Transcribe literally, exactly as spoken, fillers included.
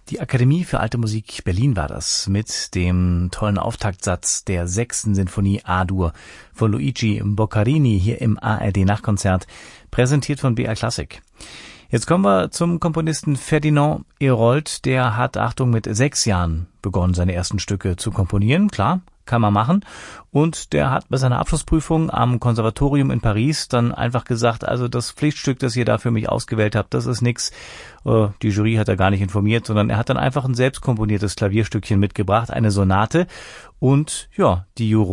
Die Akademie für Alte Musik Berlin war das mit dem tollen Auftaktsatz der sechsten Sinfonie A-Dur von Luigi Boccherini hier im A R D Nachtkonzert, präsentiert von B R Classic. Jetzt kommen wir zum Komponisten Ferdinand Hérold. Der hat, Achtung, mit sechs Jahren begonnen, seine ersten Stücke zu komponieren. Klar, kann man machen. Und der hat bei seiner Abschlussprüfung am Konservatorium in Paris dann einfach gesagt, also das Pflichtstück, das ihr da für mich ausgewählt habt, das ist nix. Die Jury hat er gar nicht informiert, sondern er hat dann einfach ein selbst komponiertes Klavierstückchen mitgebracht, eine Sonate. Und ja, die Juror